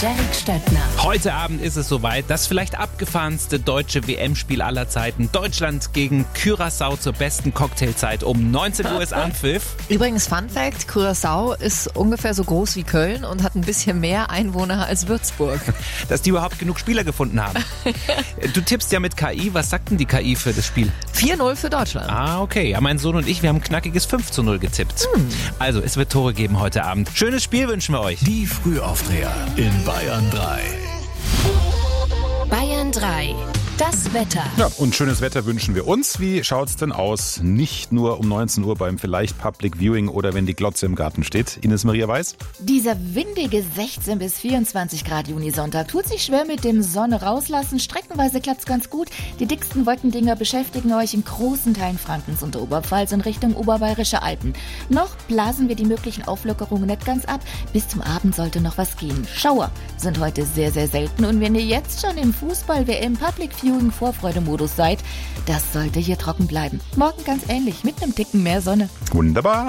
Derek Stöttner. Heute Abend ist es soweit, das vielleicht abgefahrenste deutsche WM-Spiel aller Zeiten. Deutschland gegen Curaçao zur besten Cocktailzeit. Um 19 Uhr ist Anpfiff. Übrigens, Fun Fact, Curaçao ist ungefähr so groß wie Köln und hat ein bisschen mehr Einwohner als Würzburg. Dass die überhaupt genug Spieler gefunden haben. Du tippst ja mit KI. Was sagt denn die KI für das Spiel? 4-0 für Deutschland. Ah, okay. Ja, mein Sohn und ich, wir haben ein knackiges 5-0 getippt. Also, es wird Tore geben heute Abend. Schönes Spiel wünschen wir euch. Die Frühaufdreher in Bayern 3. Bayern 3. Das Wetter. Ja, und schönes Wetter wünschen wir uns. Wie schaut's denn aus? Nicht nur um 19 Uhr beim vielleicht Public Viewing oder wenn die Glotze im Garten steht. Ines Maria Weiß? Dieser windige 16 bis 24 Grad Junisonntag tut sich schwer mit dem Sonne rauslassen. Streckenweise klappt's ganz gut. Die dicksten Wolkendinger beschäftigen euch in großen Teilen Frankens und der Oberpfalz in Richtung Oberbayerische Alpen. Noch blasen wir die möglichen Auflockerungen nicht ganz ab. Bis zum Abend sollte noch was gehen. Schauer sind heute sehr, sehr selten. Und wenn ihr jetzt schon im Fußball-WM Public Viewing Vorfreudemodus seid, das sollte hier trocken bleiben. Morgen ganz ähnlich, mit einem Ticken mehr Sonne. Wunderbar.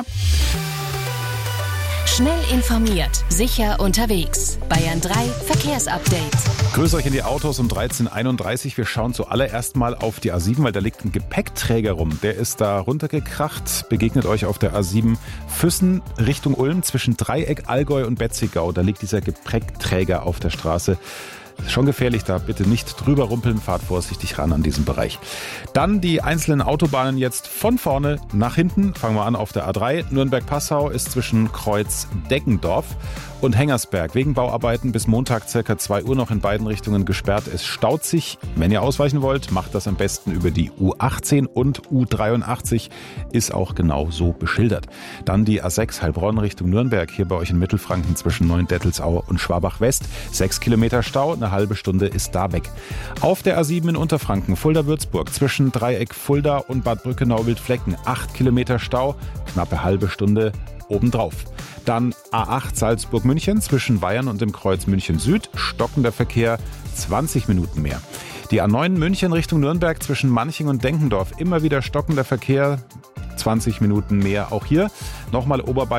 Schnell informiert, sicher unterwegs. Bayern 3 Verkehrsupdate. Grüße euch in die Autos um 13.31 Uhr. Wir schauen zuallererst mal auf die A7, weil da liegt ein Gepäckträger rum. Der ist da runtergekracht, begegnet euch auf der A7 Füssen Richtung Ulm zwischen Dreieck, Allgäu und Betzigau. Da liegt dieser Gepäckträger auf der Straße. Schon gefährlich, da bitte nicht drüber rumpeln, fahrt vorsichtig ran an diesem Bereich. Dann die einzelnen Autobahnen jetzt von vorne nach hinten. Fangen wir an auf der A3. Nürnberg-Passau ist zwischen Kreuz Deggendorf und Hengersberg. Wegen Bauarbeiten bis Montag ca. 2 Uhr noch in beiden Richtungen gesperrt. Es staut sich. Wenn ihr ausweichen wollt, macht das am besten über die U18 und U83 ist auch genau so beschildert. Dann die A6 Heilbronn Richtung Nürnberg. Hier bei euch in Mittelfranken zwischen Neuendettelsau und Schwabach-West. 6 Kilometer Stau, eine halbe Stunde ist da weg. Auf der A7 in Unterfranken, Fulda-Würzburg, zwischen Dreieck Fulda und Bad Brückenau-Wildflecken, 8 Kilometer Stau, knappe halbe Stunde obendrauf. Dann A8 Salzburg-München, zwischen Weyern und dem Kreuz München Süd, stockender Verkehr, 20 Minuten mehr. Die A9 München Richtung Nürnberg, zwischen Manching und Denkendorf, immer wieder stockender Verkehr, 20 Minuten mehr. Auch hier nochmal Oberbayern.